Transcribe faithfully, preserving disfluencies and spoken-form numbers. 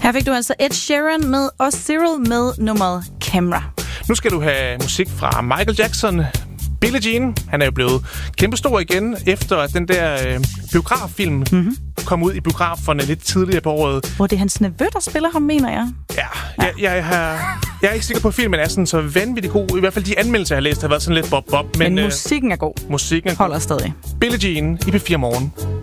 Her fik du altså Ed Sheeran med og Cyril med nummeret Camera. Nu skal du have musik fra Michael Jackson. Billie Jean, han er jo blevet kæmpestor igen, efter at den der øh, biograffilm mm-hmm. kom ud i biograferne lidt tidligere på året. Hvor det er hans nevø, der spiller ham, mener jeg. Ja, ja. Jeg, jeg, har, jeg er ikke sikker på, at filmen er sådan så vanvittigt god. I hvert fald de anmeldelser, jeg har læst, har været sådan lidt bob-bob. Men, men musikken er god. Musikken er Holder god. stadig. Billie Jean i P fire Morgen.